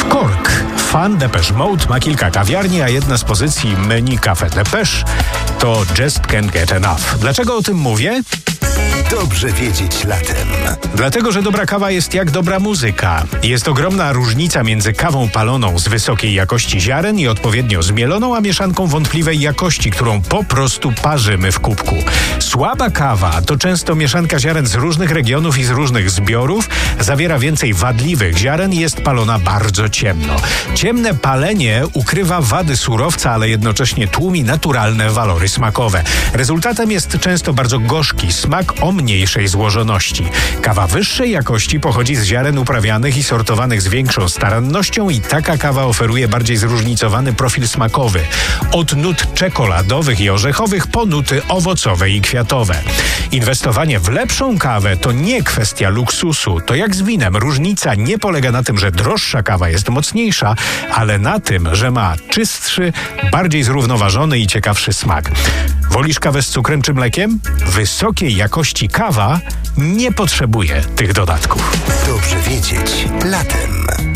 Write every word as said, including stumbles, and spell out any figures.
W Cork fan Depeche Mode ma kilka kawiarni, a jedna z pozycji menu Café Depeche to Just Can't Get Enough. Dlaczego o tym mówię? Dobrze wiedzieć latem. Dlatego, że dobra kawa jest jak dobra muzyka. Jest ogromna różnica między kawą paloną z wysokiej jakości ziaren i odpowiednio zmieloną, a mieszanką wątpliwej jakości, którą po prostu parzymy w kubku. Słaba kawa to często mieszanka ziaren z różnych regionów i z różnych zbiorów, zawiera więcej wadliwych ziaren i jest palona bardzo ciemno. Ciemne palenie ukrywa wady surowca, ale jednocześnie tłumi naturalne walory smakowe. Rezultatem jest często bardzo gorzki smak o mniejszej złożoności. Kawa wyższej jakości pochodzi z ziaren uprawianych i sortowanych z większą starannością i taka kawa oferuje bardziej zróżnicowany profil smakowy. Od nut czekoladowych i orzechowych po nuty owocowe i kwiatowe. Inwestowanie w lepszą kawę to nie kwestia luksusu. To jak z winem. Różnica nie polega na tym, że droższa kawa jest mocniejsza, ale na tym, że ma czystszy, bardziej zrównoważony i ciekawszy smak. Wolisz kawę z cukrem czy mlekiem? Wysokiej jakości kawa nie potrzebuje tych dodatków. Dobrze wiedzieć latem.